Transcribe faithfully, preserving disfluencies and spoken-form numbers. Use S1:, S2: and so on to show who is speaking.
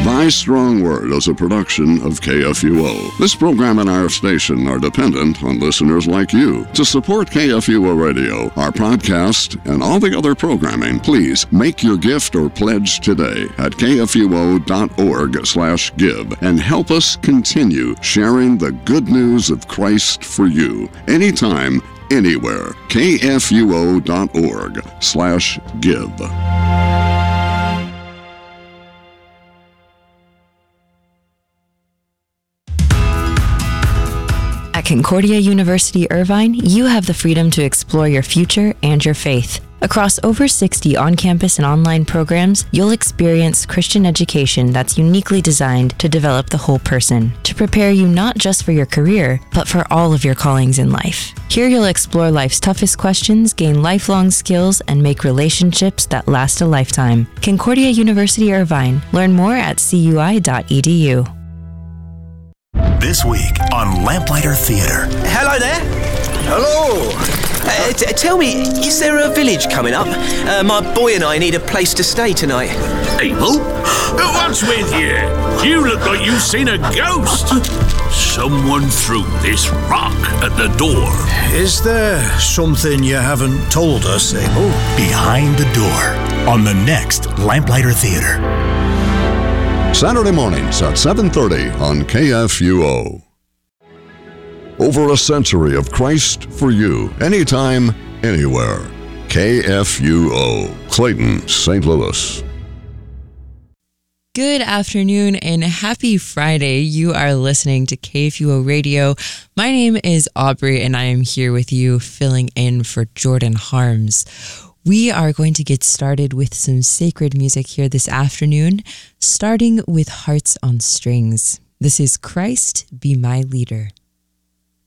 S1: Thy Strong Word is a production of K F U O. This program and our station are dependent on listeners like you. To support K F U O Radio, our podcast, and all the other programming, please make your gift or pledge today at kfuo.org slash give and help us continue sharing the good news of Christ for you. Anytime, anywhere. kfuo.org slash give.
S2: At Concordia University Irvine, you have the freedom to explore your future and your faith. Across over sixty on-campus and online programs, you'll experience Christian education that's uniquely designed to develop the whole person, to prepare you not just for your career, but for all of your callings in life. Here you'll explore life's toughest questions, gain lifelong skills, and make relationships that last a lifetime. Concordia University Irvine. Learn more at c u i dot e d u.
S3: This week on Lamplighter Theatre.
S4: Hello there. Hello. Uh, t- tell me, is there a village coming up? Uh, my boy and I need a place to stay tonight.
S5: Abel? What's with you? You look like you've seen a ghost. Someone threw this rock at the door.
S6: Is there something you haven't told us, Abel?
S3: Behind the Door on the next Lamplighter Theatre.
S1: Saturday mornings at seven thirty on K F U O. Over a century of Christ for you, anytime, anywhere. K F U O, Clayton, Saint Louis.
S2: Good afternoon and happy Friday. You are listening to K F U O Radio. My name is Aubrey and I am here with you filling in for Jordan Harms. We are going to get started with some sacred music here this afternoon, starting with Hearts on Strings. This is Christ Be My Leader.